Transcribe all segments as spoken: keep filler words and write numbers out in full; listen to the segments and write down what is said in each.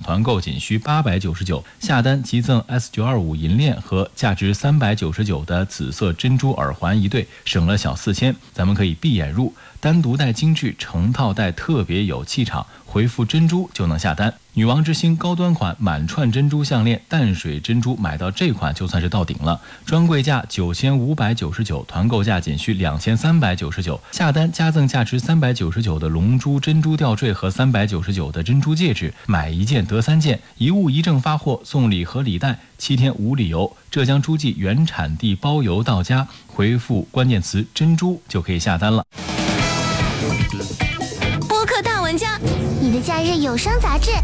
团购仅需八百九十九，下单即赠 S 九二五 银链和价值三百九十九的紫色珍珠耳环一对，省了小四千。咱们可以闭眼入，单独戴精致，成套戴特别有气场。回复珍珠就能下单。女王之星高端款满串珍珠项链，淡水珍珠买到这款就算是到顶了，专柜价九千五百九十九，团购价仅需两千三百九十九，下单加赠价值三百九十九的龙珠珍珠吊坠和三百九十九的珍珠戒指，买一件得三件，一物一证发货，送礼盒礼袋，七天无理由。浙江诸暨原产地包邮到家，回复关键词珍珠就可以下单了。 播客大玩家，你的假日有声杂志。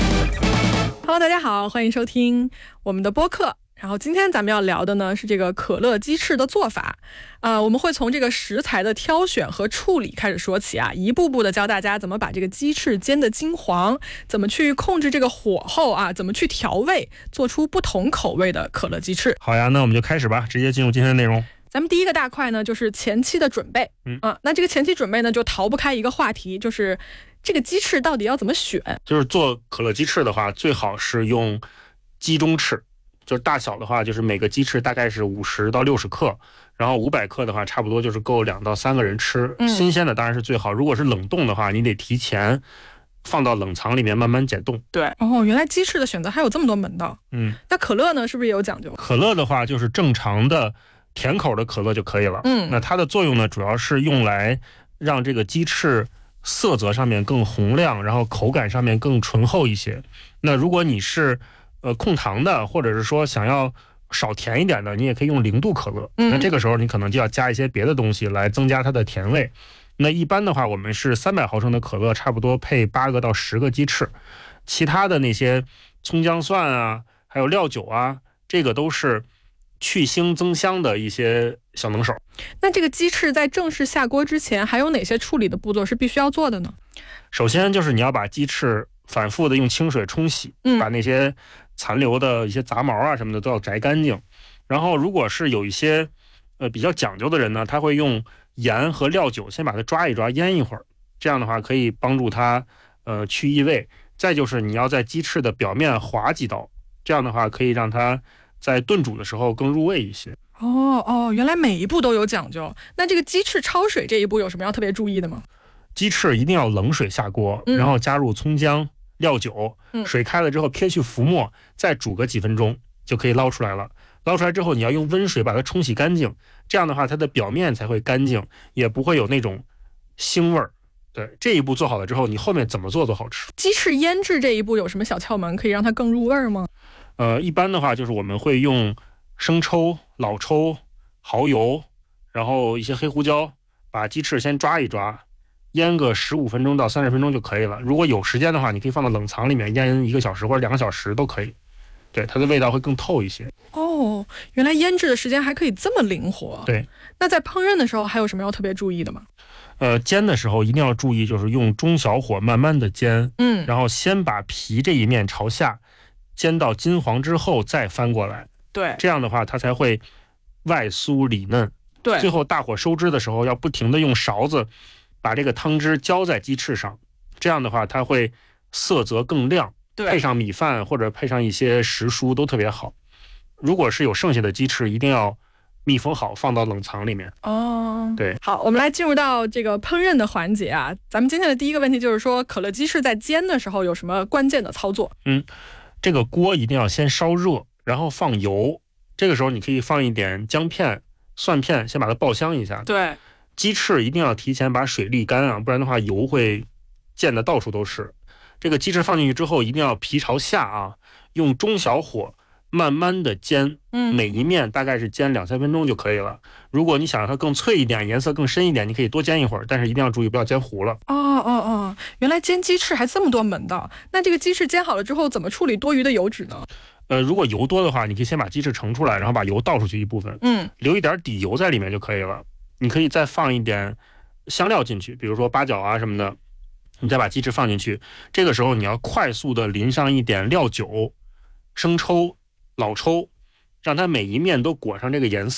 Hello， 大家好，欢迎收听我们的播客。然后今天咱们要聊的呢是这个可乐鸡翅的做法，呃，我们会从这个食材的挑选和处理开始说起啊，一步步的教大家怎么把这个鸡翅煎得金黄，怎么去控制这个火候啊，怎么去调味，做出不同口味的可乐鸡翅。 好呀，那我们就开始吧，直接进入今天的内容。 咱们第一个大块呢，就是前期的准备。 嗯啊，那这个前期准备呢，就逃不开一个话题，就是这个鸡翅到底要怎么选？ 就是做可乐鸡翅的话，最好是用鸡中翅，就是大小的话，就是每个鸡翅大概是五十到六十克，然后五百克的话，差不多就是够两到三个人吃。 嗯、 新鲜的当然是最好，如果是冷冻的话，你得提前放到冷藏里面慢慢解冻。 对，哦，原来鸡翅的选择还有这么多门道。 嗯， 那可乐呢，是不是也有讲究？ 可乐的话，就是正常的甜口的可乐就可以了。 嗯， 那它的作用呢，主要是用来让这个鸡翅色泽上面更红亮，然后口感上面更醇厚一些。那如果你是呃控糖的，或者是说想要少甜一点的，你也可以用零度可乐。 嗯， 那这个时候你可能就要加一些别的东西来增加它的甜味。那一般的话，我们是三百毫升的可乐，差不多配八个到十个鸡翅，其他的那些葱姜蒜啊，还有料酒啊，这个都是去腥增香的一些小能手。 那这个鸡翅在正式下锅之前，还有哪些处理的步骤是必须要做的呢？ 首先就是你要把鸡翅反复的用清水冲洗， 嗯， 把那些残留的一些杂毛啊什么的都要摘干净。然后如果是有一些呃比较讲究的人呢，他会用盐和料酒先把它抓一抓，腌一会儿，这样的话可以帮助它呃去异味。再就是你要在鸡翅的表面划几刀，这样的话可以让它在炖煮的时候更入味一些。 哦哦，原来每一步都有讲究。那这个鸡翅焯水这一步有什么要特别注意的吗？ 鸡翅一定要冷水下锅， 嗯、 然后加入葱姜、料酒， 嗯、 水开了之后撇去浮沫，再煮个几分钟就可以捞出来了。捞出来之后，你要用温水把它冲洗干净，这样的话它的表面才会干净，也不会有那种腥味儿。对，这一步做好了之后，你后面怎么做都好吃。 鸡翅腌制这一步有什么小窍门可以让它更入味吗？ 呃，一般的话就是我们会用生抽、老抽、蚝油，然后一些黑胡椒，把鸡翅先抓一抓，腌个十五分钟到三十分钟就可以了。如果有时间的话，你可以放到冷藏里面腌一个小时或者两个小时都可以。对，它的味道会更透一些。 哦，原来腌制的时间还可以这么灵活。 对， 那在烹饪的时候还有什么要特别注意的吗？ 呃，煎的时候一定要注意，就是用中小火慢慢的煎， 嗯， 然后先把皮这一面朝下煎到金黄之后再翻过来。 对， 这样的话它才会外酥里嫩。 对， 最后大火收汁的时候要不停的用勺子把这个汤汁浇在鸡翅上，这样的话它会色泽更亮。 对， 配上米饭或者配上一些时蔬都特别好。如果是有剩下的鸡翅，一定要密封好，放到冷藏里面。 哦， 对， 好，我们来进入到这个烹饪的环节啊。咱们今天的第一个问题就是说，可乐鸡翅在煎的时候有什么关键的操作？ 嗯，这个锅一定要先烧热，然后放油。这个时候你可以放一点姜片、蒜片，先把它爆香一下。 对， 鸡翅一定要提前把水沥干啊，不然的话油会溅得到处都是。这个鸡翅放进去之后，一定要皮朝下啊，用中小火慢慢的煎， 嗯， 每一面大概是煎两三分钟就可以了。如果你想让它更脆一点，颜色更深一点，你可以多煎一会儿，但是一定要注意不要煎糊了。 哦哦哦，原来煎鸡翅还这么多门道。那这个鸡翅煎好了之后，怎么处理多余的油脂呢？ 呃，如果油多的话，你可以先把鸡翅盛出来，然后把油倒出去一部分， 嗯， 留一点底油在里面就可以了。你可以再放一点香料进去，比如说八角啊什么的。你再把鸡翅放进去，这个时候你要快速的淋上一点料酒、生抽、老抽，让它每一面都裹上这个颜色，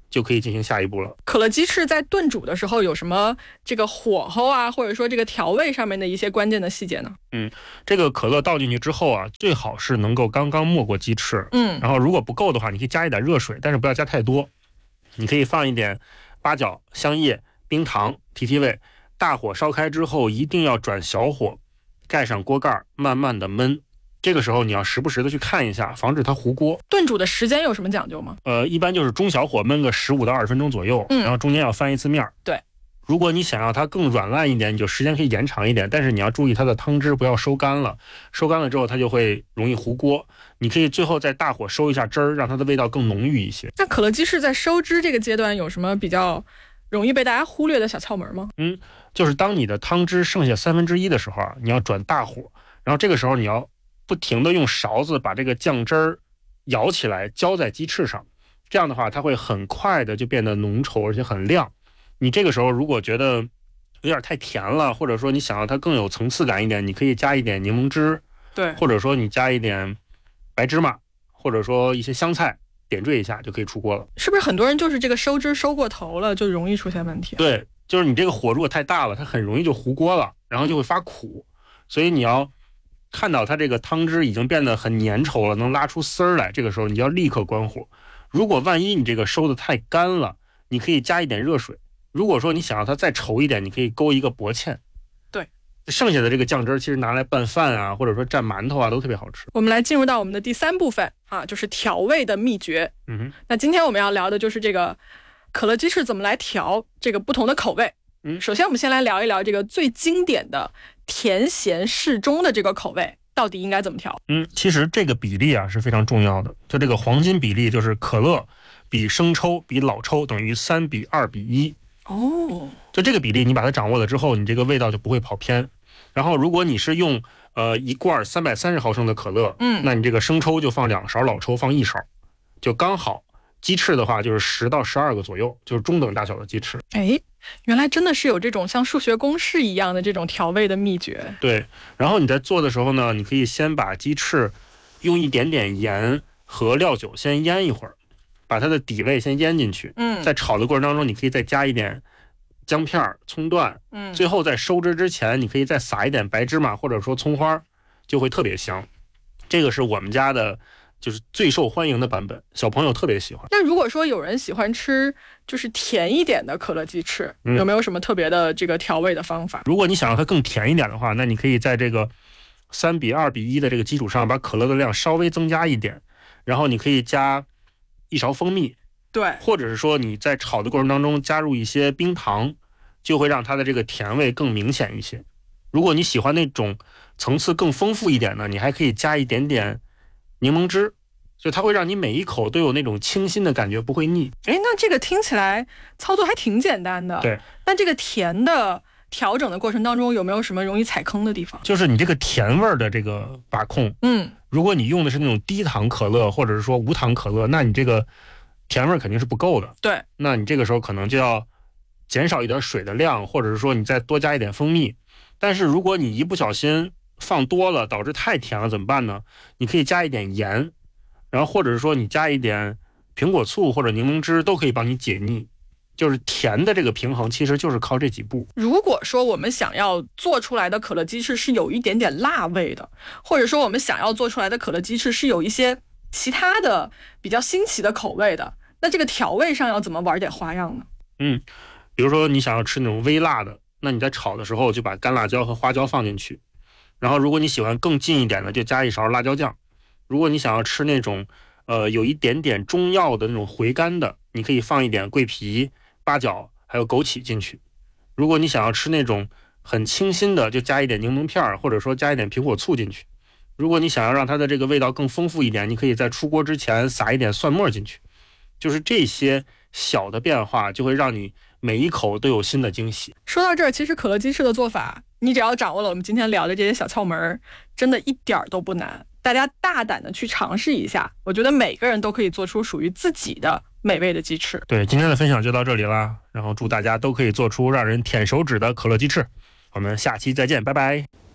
就可以进行下一步了。 可乐鸡翅在炖煮的时候有什么这个火候啊，或者说这个调味上面的一些关键的细节呢？ 嗯，这个可乐倒进去之后啊，最好是能够刚刚没过鸡翅。 嗯， 然后如果不够的话，你可以加一点热水，但是不要加太多。你可以放一点八角、香叶、冰糖提提味。大火烧开之后，一定要转小火，盖上锅盖，慢慢的焖。这个时候你要时不时的去看一下，防止它糊锅。 炖煮的时间有什么讲究吗？ 呃，一般就是中小火焖个十五到二十分钟左右， 嗯， 然后中间要翻一次面。 对， 如果你想要它更软烂一点，你就时间可以延长一点，但是你要注意它的汤汁不要收干了，收干了之后它就会容易糊锅。你可以最后再大火收一下汁儿，让它的味道更浓郁一些。 那可乐鸡翅在收汁这个阶段有什么比较容易被大家忽略的小窍门吗？ 嗯，就是当你的汤汁剩下三分之一的时候啊，你要转大火，然后这个时候你要不停的用勺子把这个酱汁儿舀起来浇在鸡翅上，这样的话它会很快的就变得浓稠而且很亮。你这个时候如果觉得有点太甜了，或者说你想要它更有层次感一点，你可以加一点柠檬汁， 对， 或者说你加一点白芝麻，或者说一些香菜点缀一下就可以出锅了。 是不是很多人就是这个收汁收过头了，就容易出现问题？ 对，就是你这个火如果太大了，它很容易就糊锅了，然后就会发苦。所以你要看到它这个汤汁已经变得很粘稠了，能拉出丝儿来，这个时候你要立刻关火。如果万一你这个收的太干了，你可以加一点热水。如果说你想要它再稠一点，你可以勾一个薄芡。 对， 剩下的这个酱汁其实拿来拌饭啊，或者说蘸馒头啊，都特别好吃。 我们来进入到我们的第三部分啊，就是调味的秘诀。 嗯哼， 那今天我们要聊的就是这个可乐鸡翅怎么来调这个不同的口味。 嗯， 首先我们先来聊一聊这个最经典的甜咸适中的这个口味到底应该怎么调。 嗯，其实这个比例啊是非常重要的，就这个黄金比例，就是可乐比生抽比老抽等于三比二比一。 哦， 就这个比例你把它掌握了之后，你这个味道就不会跑偏。然后如果你是用呃一罐三百三十毫升的可乐， 嗯， 那你这个生抽就放两勺，老抽放一勺，就刚好。鸡翅的话就是十到十二个左右，就是中等大小的鸡翅。 哎，原来真的是有这种像数学公式一样的这种调味的秘诀。 对，然后你在做的时候呢，你可以先把鸡翅用一点点盐和料酒先腌一会儿，把它的底味先腌进去。 嗯， 在炒的过程当中，你可以再加一点姜片、葱段。 嗯， 最后在收汁之前，你可以再撒一点白芝麻或者说葱花，就会特别香。这个是我们家的就是最受欢迎的版本，小朋友特别喜欢。 那如果说有人喜欢吃就是甜一点的可乐鸡翅， 嗯、 有没有什么特别的这个调味的方法？ 如果你想让它更甜一点的话，那你可以在这个三比二比一的这个基础上，把可乐的量稍微增加一点，然后你可以加一勺蜂蜜， 对， 或者是说你在炒的过程当中加入一些冰糖，就会让它的这个甜味更明显一些。如果你喜欢那种层次更丰富一点呢，你还可以加一点点柠檬汁，就它会让你每一口都有那种清新的感觉，不会腻。 哎，那这个听起来操作还挺简单的。 对， 那这个甜的调整的过程当中有没有什么容易踩坑的地方？ 就是你这个甜味的这个把控， 嗯， 如果你用的是那种低糖可乐或者是说无糖可乐，那你这个甜味肯定是不够的。 对， 那你这个时候可能就要减少一点水的量，或者是说你再多加一点蜂蜜。但是如果你一不小心放多了，导致太甜了怎么办呢？你可以加一点盐，然后或者是说你加一点苹果醋或者柠檬汁，都可以帮你解腻。就是甜的这个平衡其实就是靠这几步。 如果说我们想要做出来的可乐鸡翅是有一点点辣味的，或者说我们想要做出来的可乐鸡翅是有一些其他的比较新奇的口味的，那这个调味上要怎么玩点花样呢？ 嗯，比如说你想要吃那种微辣的，那你在炒的时候就把干辣椒和花椒放进去，然后如果你喜欢更近一点的，就加一勺辣椒酱。如果你想要吃那种呃有一点点中药的那种回甘的，你可以放一点桂皮、八角还有枸杞进去。如果你想要吃那种很清新的，就加一点柠檬片或者说加一点苹果醋进去。如果你想要让它的这个味道更丰富一点，你可以在出锅之前撒一点蒜末进去。就是这些小的变化就会让你每一口都有新的惊喜。 说到这儿，其实可乐鸡翅的做法，你只要掌握了我们今天聊的这些小窍门，真的一点都不难。大家大胆的去尝试一下，我觉得每个人都可以做出属于自己的美味的鸡翅。 对，今天的分享就到这里了，然后祝大家都可以做出让人舔手指的可乐鸡翅。我们下期再见，拜拜。